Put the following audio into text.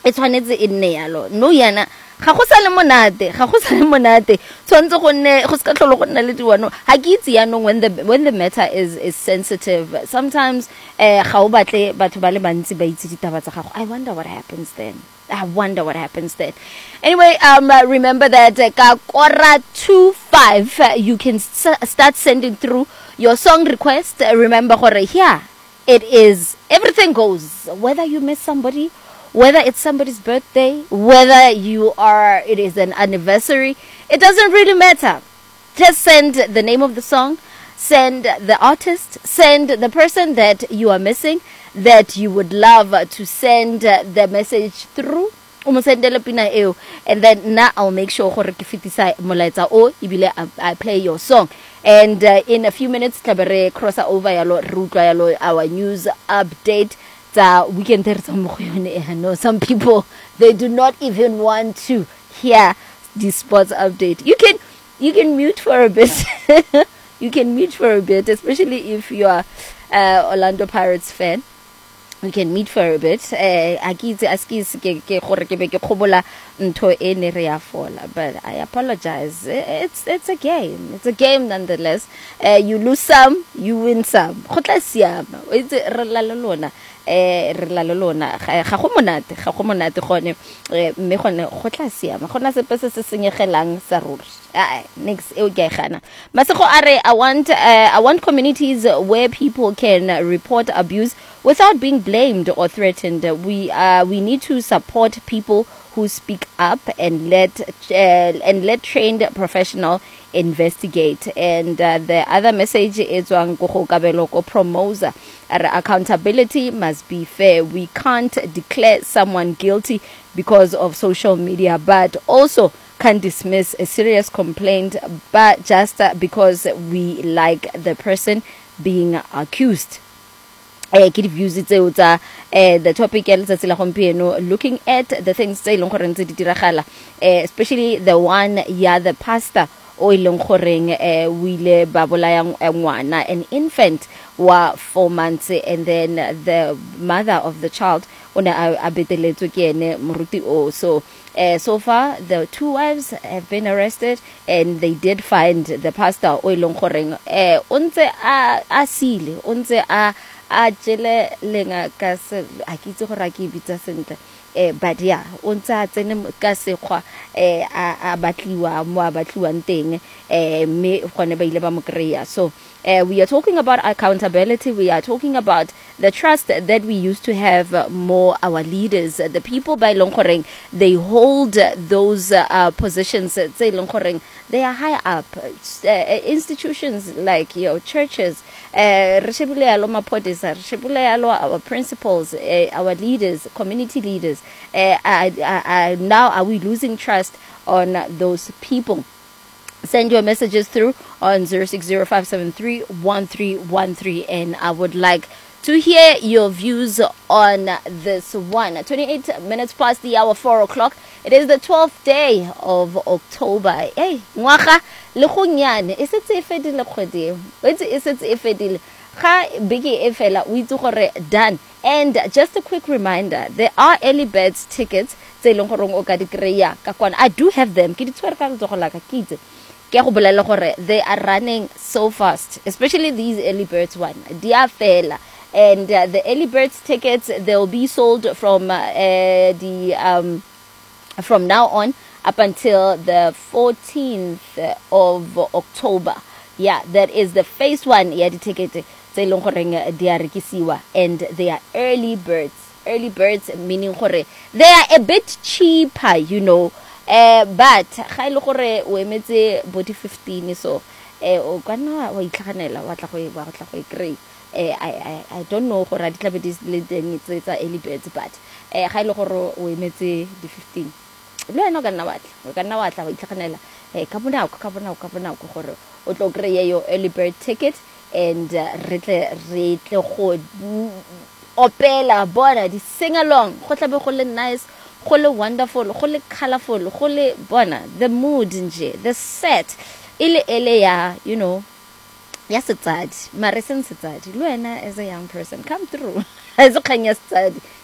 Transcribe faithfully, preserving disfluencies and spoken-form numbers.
e tshwanetse e nne yalo no yana ga go sa le monate ga go sa le monate tshwantse go nne go se ka tlholo go nna le diwano ha ke itse ya no when the when the matter is is sensitive sometimes eh ga o batle batho ba le bantsi ba itse ditaba tsa gago I wonder what happens then I wonder what happens then. Anyway, um, uh, remember that uh, ka kora two five uh, you can s- start sending through your song request. Uh, remember, gore here it is. Everything goes. Whether you miss somebody, whether it's somebody's birthday, whether you are, it is an anniversary. It doesn't really matter. Just send the name of the song, send the artist, send the person that you are missing, that you would love to send uh, the message through. And then now I'll make sure gore ke fitisa molaetsa o ibile I play your song. And uh, in a few minutes tlabere cross over yalo rutwa yalo our news update tsa weekend re tsa mo go yone I know some people they do not even want to hear the sports update. You can you can mute for a bit. You can mute for a bit, especially if you are uh, Orlando Pirates fan. We can meet for a bit. Eh, akitse askis ke ke gore ke be ke khobola ntho e ne re ya fola, but I apologize. It's it's a game. It's a game nonetheless. Uh, you lose some, you win some. Go tla siama. It's re la lona. Eh re la lona. Ga go monate, ga go monate gone me gone go tla siama. Gona sepe se se senyegelang sa ruri. Ah, next e o ke gana. Masego are I want uh, I want communities where people can report abuse without being blamed or threatened. We uh, we need to support people who speak up and let uh, and let trained professional investigate. And uh, the other message is on Promosa. Accountability must be fair. We can't declare someone guilty because of social media, but also can dismiss a serious complaint but just uh, because we like the person being accused. I could use it to uh, the topic looking at the things especially the one yeah the pastor o ileng goreng eh wile ba bolaya ngwana an infant wa four months and then the mother of the child ona a beteletswe ke ene moruti o so uh, so far the two wives have been arrested and they did find the pastor o ileng goreng eh ontse a asile ontse a a jele lenga ka se a kitse gore a ke bitsa sentle eh but yeah ontsa tsene ka sekgwa eh a batliwa mo a batliwang teng eh me gone ba ile ba mo kreya so Uh, we are talking about accountability. We are talking about the trust that we used to have uh, more our leaders, uh, the people by Longkoreng. They hold uh, those uh, positions. Uh, Longkoreng, they are high up. Uh, institutions like your know, churches, uh, our principals, uh, our leaders, community leaders. Uh, uh, uh, now, are we losing trust on uh, those people? Send your messages through on zero six zero five seven three one three one three and I would like to hear your views on this one. twenty-eight minutes past the hour, four o'clock. It is the twelfth day of October. Hey, ngwaga le go nyane. Is it efedile kgwedi? Is it efedile? Ga bigi efela o itse gore done. And just a quick reminder, there are early birds tickets. I do have them. They are running so fast, especially these early birds one. And uh, the early birds tickets, they'll be sold from uh, the um, from now on up until the fourteenth of October. Yeah, that is the phase one. Yeah, the ticket. And they are early birds. Early birds meaning they are a bit cheaper, you know. Uh, but ga ile gore o emetse body fifteen so eh o kana wa itlhaganela wa tla go wa tla go ikry eh I I I don't know gore di tlabe di le teng tsa early birds but eh ga ile gore o emetse di fifteen le ena kana batla o kana wa tla go itlhaganela eh ka bona ka bona ka bona go gore o tlo kry your early bird ticket and re tle re tle go opela bona di sing along go tla be go le nice go le wonderful go le colorful go le bona the mood nje the set ile ele ya you know ya setsadi mare sen setsadi le wena as a young person come through as a kanya setsadi